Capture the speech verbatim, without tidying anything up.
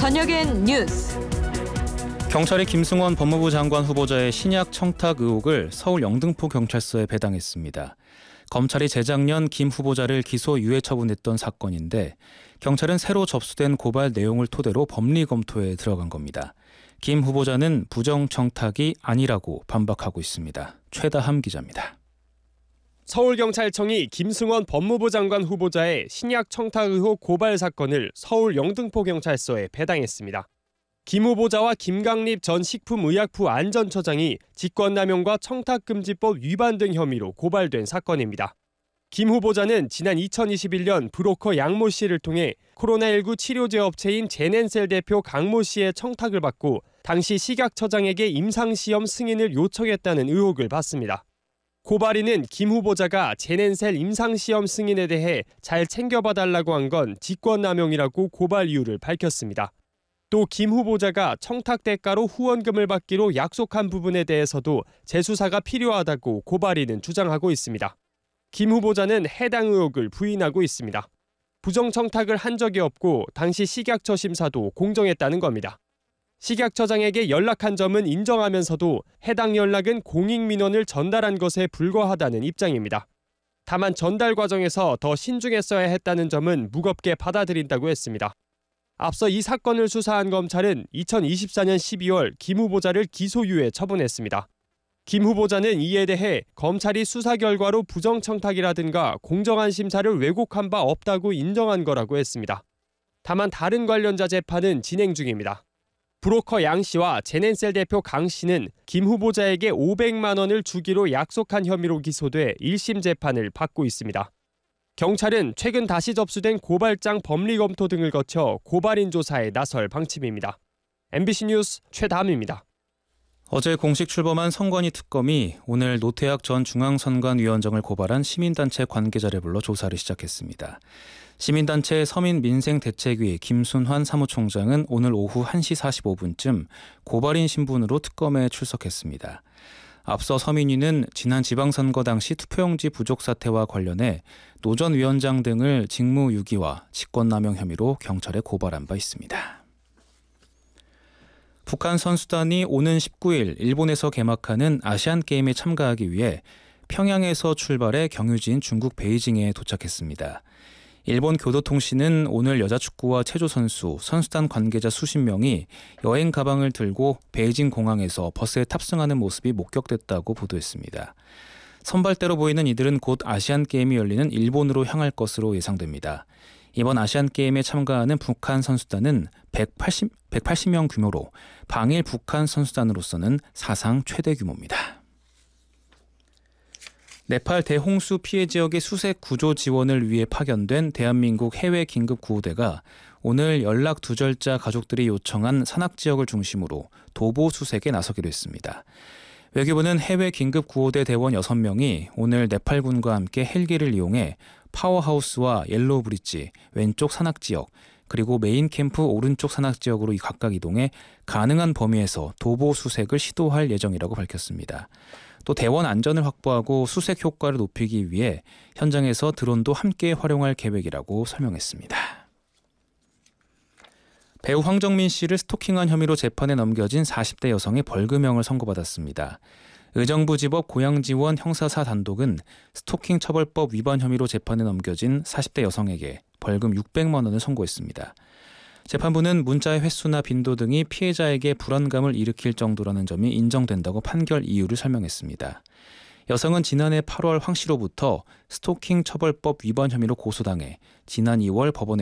저녁엔 뉴스. 경찰이 김승원 법무부 장관 후보자의 신약 청탁 의혹을 서울 영등포 경찰서에 배당했습니다. 검찰이 재작년 김 후보자를 기소 유예 처분했던 사건인데 경찰은 새로 접수된 고발 내용을 토대로 법리 검토에 들어간 겁니다. 김 후보자는 부정 청탁이 아니라고 반박하고 있습니다. 최다함 기자입니다. 서울경찰청이 김승원 법무부 장관 후보자의 신약 청탁 의혹 고발 사건을 서울 영등포경찰서에 배당했습니다. 김 후보자와 김강립 전 식품의약부 안전처장이 직권남용과 청탁금지법 위반 등 혐의로 고발된 사건입니다. 김 후보자는 지난 이천이십일 년 브로커 양모 씨를 통해 코로나십구 치료제 업체인 제넨셀 대표 강모 씨의 청탁을 받고 당시 식약처장에게 임상시험 승인을 요청했다는 의혹을 받습니다. 고발인은 김 후보자가 제넨셀 임상시험 승인에 대해 잘 챙겨봐달라고 한 건 직권남용이라고 고발 이유를 밝혔습니다. 또 김 후보자가 청탁 대가로 후원금을 받기로 약속한 부분에 대해서도 재수사가 필요하다고 고발인은 주장하고 있습니다. 김 후보자는 해당 의혹을 부인하고 있습니다. 부정청탁을 한 적이 없고 당시 식약처 심사도 공정했다는 겁니다. 식약처장에게 연락한 점은 인정하면서도 해당 연락은 공익민원을 전달한 것에 불과하다는 입장입니다. 다만 전달 과정에서 더 신중했어야 했다는 점은 무겁게 받아들인다고 했습니다. 앞서 이 사건을 수사한 검찰은 이천이십사 년 십이월 김 후보자를 기소유예 처분했습니다. 김 후보자는 이에 대해 검찰이 수사 결과로 부정청탁이라든가 공정한 심사를 왜곡한 바 없다고 인정한 거라고 했습니다. 다만 다른 관련자 재판은 진행 중입니다. 브로커 양 씨와 제넨셀 대표 강 씨는 김 후보자에게 오백만 원을 주기로 약속한 혐의로 기소돼 일 심 재판을 받고 있습니다. 경찰은 최근 다시 접수된 고발장 법리 검토 등을 거쳐 고발인 조사에 나설 방침입니다. 엠비씨 뉴스 최다함입니다. 어제 공식 출범한 선관위 특검이 오늘 노태학 전 중앙선관위원장을 고발한 시민단체 관계자를 불러 조사를 시작했습니다. 시민단체 서민민생대책위 김순환 사무총장은 오늘 오후 한 시 사십오 분쯤 고발인 신분으로 특검에 출석했습니다. 앞서 서민위는 지난 지방선거 당시 투표용지 부족 사태와 관련해 노 전 위원장 등을 직무유기와 직권남용 혐의로 경찰에 고발한 바 있습니다. 북한 선수단이 오는 십구 일 일본에서 개막하는 아시안게임에 참가하기 위해 평양에서 출발해 경유지인 중국 베이징에 도착했습니다. 일본 교도통신은 오늘 여자축구와 체조 선수, 선수단 관계자 수십 명이 여행 가방을 들고 베이징 공항에서 버스에 탑승하는 모습이 목격됐다고 보도했습니다. 선발대로 보이는 이들은 곧 아시안게임이 열리는 일본으로 향할 것으로 예상됩니다. 이번 아시안게임에 참가하는 북한 선수단은 백팔십, 백팔십 명 규모로 방일 북한 선수단으로서는 사상 최대 규모입니다. 네팔 대홍수 피해 지역의 수색 구조 지원을 위해 파견된 대한민국 해외 긴급 구호대가 오늘 연락 두절자 가족들이 요청한 산악 지역을 중심으로 도보 수색에 나서기로 했습니다. 외교부는 해외 긴급 구호대 대원 여섯 명이 오늘 네팔군과 함께 헬기를 이용해 파워하우스와 옐로우 브릿지 왼쪽 산악 지역 그리고 메인 캠프 오른쪽 산악 지역으로 각각 이동해 가능한 범위에서 도보 수색을 시도할 예정이라고 밝혔습니다. 또 대원 안전을 확보하고 수색 효과를 높이기 위해 현장에서 드론도 함께 활용할 계획이라고 설명했습니다. 배우 황정민 씨를 스토킹한 혐의로 재판에 넘겨진 사십 대 여성의 벌금형을 선고받았습니다. 의정부지법 고양지원 형사사 단독은 스토킹 처벌법 위반 혐의로 재판에 넘겨진 사십 대 여성에게 벌금 육백만 원을 선고했습니다. 재판부는 문자의 횟수나 빈도 등이 피해자에게 불안감을 일으킬 정도라는 점이 인정된다고 판결 이유를 설명했습니다. 여성은 지난해 팔월 황 씨로부터 스토킹 처벌법 위반 혐의로 고소당해 지난 이월 법원에